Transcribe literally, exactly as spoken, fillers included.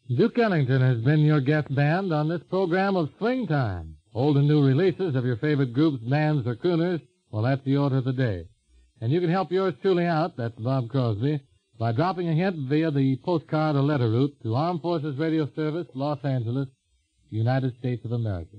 Duke Ellington has been your guest band on this program of Swing Time. Old and new releases of your favorite groups, bands, or crooners, well, that's the order of the day. And you can help yours truly out, that's Bob Crosby, by dropping a hint via the postcard or letter route to Armed Forces Radio Service, Los Angeles, United States of America.